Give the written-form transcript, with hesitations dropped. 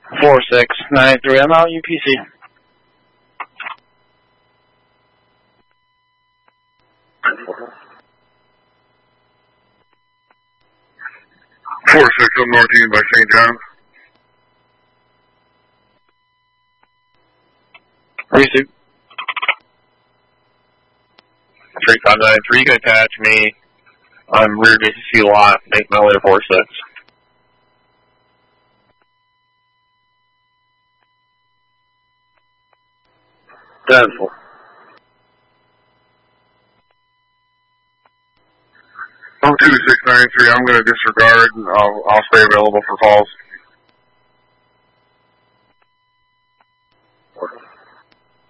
4693, I'm out UPC. I'm North by St. John's. Receive. 3593, you can attach me. I'm rear DCC lot, 8 milliliter 46. Dental. 02693, I'm going to disregard and I'll stay available for calls.